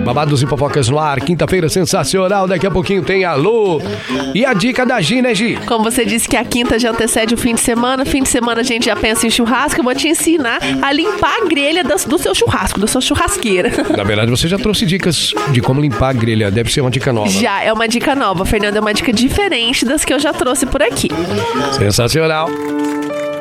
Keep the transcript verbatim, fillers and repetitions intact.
Babados e fofocas no ar, quinta-feira sensacional, daqui a pouquinho tem Alô. E a dica da Gi, né, Gi? Como você disse que a quinta já antecede o fim de semana, fim de semana a gente já pensa em churrasco, eu vou te ensinar a limpar a grelha do, do seu churrasco, da sua churrasqueira. Na verdade, você já trouxe dicas de como limpar a grelha, deve ser uma dica nova. Já, é uma dica nova, Fernanda, é uma dica diferente das que eu já trouxe por aqui. Sensacional.